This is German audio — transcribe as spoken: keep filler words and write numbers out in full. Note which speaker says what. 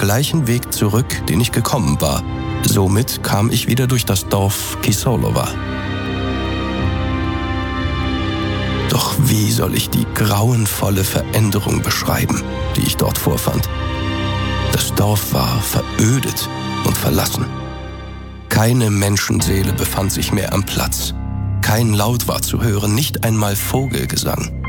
Speaker 1: gleichen Weg zurück, den ich gekommen war. Somit kam ich wieder durch das Dorf Kisolova. Doch wie soll ich die grauenvolle Veränderung beschreiben, die ich dort vorfand? Das Dorf war verödet und verlassen. Keine Menschenseele befand sich mehr am Platz. Kein Laut war zu hören, nicht einmal Vogelgesang.